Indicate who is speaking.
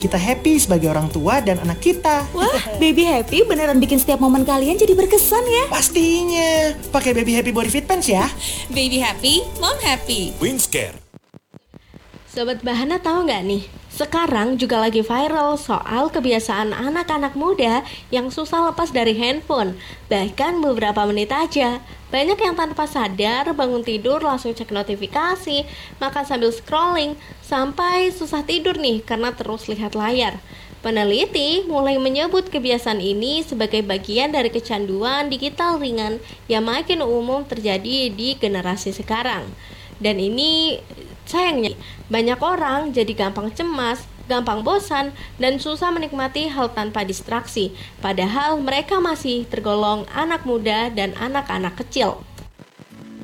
Speaker 1: kita happy sebagai orang tua dan anak kita.
Speaker 2: Wah, Baby Happy beneran bikin setiap momen kalian jadi berkesan ya.
Speaker 1: Pastinya. Pakai Baby Happy Body Fit Pants ya.
Speaker 3: Baby happy, mom happy.
Speaker 4: Winscare.
Speaker 5: Sobat Bahana tahu nggak nih? Sekarang juga lagi viral soal kebiasaan anak-anak muda yang susah lepas dari handphone. Bahkan beberapa menit aja. Banyak yang tanpa sadar bangun tidur langsung cek notifikasi, makan sambil scrolling, sampai susah tidur nih karena terus lihat layar. Peneliti mulai menyebut kebiasaan ini sebagai bagian dari kecanduan digital ringan yang makin umum terjadi di generasi sekarang. Dan ini sayangnya banyak orang jadi gampang cemas, gampang bosan, dan susah menikmati hal tanpa distraksi. Padahal mereka masih tergolong anak muda dan anak-anak kecil.